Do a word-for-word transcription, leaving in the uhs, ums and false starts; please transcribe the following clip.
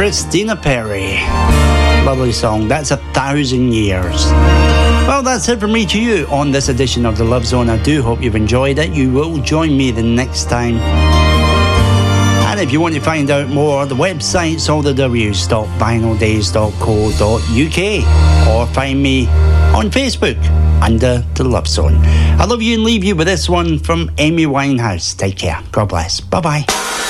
Christina Perri. Lovely song. That's A Thousand Years. Well, that's it from me to you on this edition of The Love Zone. I do hope you've enjoyed it. You will join me the next time. And if you want to find out more, the website's all the w's dot vinyl days dot co dot uk, or find me on Facebook under The Love Zone. I love you and leave you with this one from Amy Winehouse. Take care. God bless. Bye-bye.